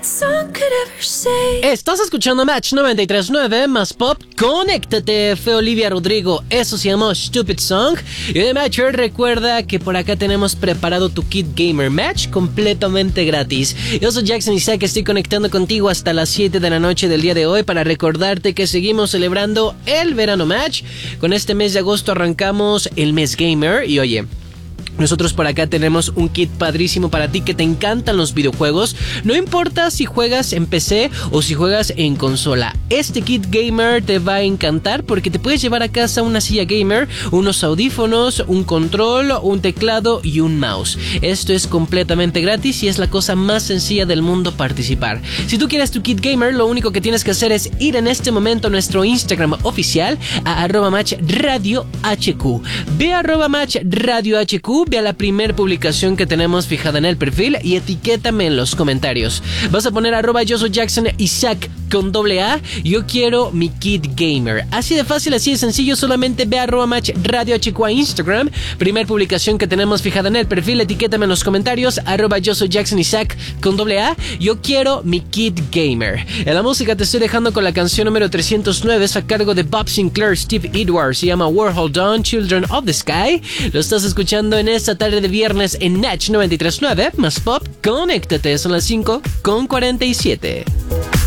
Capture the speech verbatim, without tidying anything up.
Estás escuchando Match noventa y tres punto nueve más Pop. Conéctate, fue Olivia Rodrigo. Eso se llamó Stupid Song. Y de Matcher, recuerda que por acá tenemos preparado tu kit gamer Match completamente gratis. Yo soy Jackson Isaac, estoy conectando contigo hasta las siete de la noche del día de hoy para recordarte que seguimos celebrando el verano Match. Con este mes de agosto arrancamos el mes gamer y oye, nosotros por acá tenemos un kit padrísimo para ti que te encantan los videojuegos. No importa si juegas en P C o si juegas en consola. Este kit gamer te va a encantar porque te puedes llevar a casa una silla gamer, unos audífonos, un control, un teclado y un mouse. Esto es completamente gratis y es la cosa más sencilla del mundo participar. Si tú quieres tu kit gamer, lo único que tienes que hacer es ir en este momento a nuestro Instagram oficial a arroba match radio hq. Ve a arroba match radio hq. Ve a la primera publicación que tenemos fijada en el perfil y etiquétame en los comentarios. Vas a poner arroba yo soy Jackson Isaac con doble A. Yo quiero mi kit gamer. Así de fácil, así de sencillo. Solamente ve a arroba match radio hq a Instagram. Primera publicación que tenemos fijada en el perfil. Etiquétame en los comentarios. Arroba yo soy Jackson Isaac con doble A. Yo quiero mi kit gamer. En la música te estoy dejando con la canción número trescientos nueve. Es a cargo de Bob Sinclair, Steve Edwards. Se llama Warhol Dawn, Children of the Sky. Lo estás escuchando en esta tarde de viernes en Natch noventa y tres punto nueve más Pop. Conéctate, son las cinco con cuarenta y siete.